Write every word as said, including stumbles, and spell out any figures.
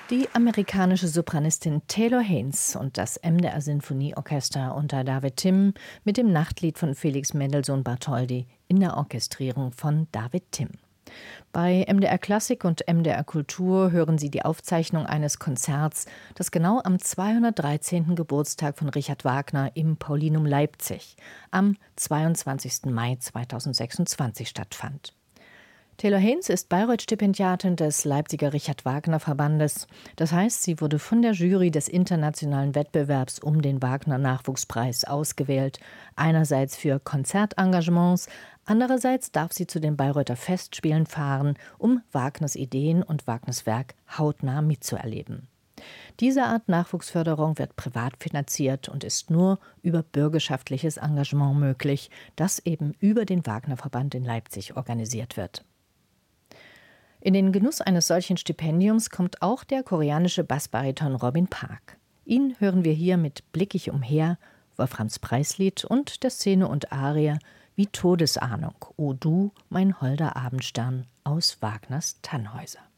Die amerikanische Sopranistin Taylor Haynes und das M D R Sinfonieorchester unter David Timm mit dem Nachtlied von Felix Mendelssohn Bartholdy in der Orchestrierung von David Timm. Bei M D R Klassik und M D R Kultur hören Sie die Aufzeichnung eines Konzerts, das genau am zweihundertdreizehnten Geburtstag von Richard Wagner im Paulinum Leipzig am zweiundzwanzigsten Mai zweitausendsechsundzwanzig stattfand. Taylor Haynes ist Bayreuth-Stipendiatin des Leipziger Richard-Wagner-Verbandes. Das heißt, sie wurde von der Jury des internationalen Wettbewerbs um den Wagner-Nachwuchspreis ausgewählt. Einerseits für Konzertengagements, andererseits darf sie zu den Bayreuther Festspielen fahren, um Wagners Ideen und Wagners Werk hautnah mitzuerleben. Diese Art Nachwuchsförderung wird privat finanziert und ist nur über bürgerschaftliches Engagement möglich, das eben über den Wagner-Verband in Leipzig organisiert wird. In den Genuss eines solchen Stipendiums kommt auch der koreanische Bassbariton Robin Park. Ihn hören wir hier mit Blick ich umher, Wolframs Preislied und der Szene und Arie wie Todesahnung, O du, mein holder Abendstern aus Wagners Tannhäuser.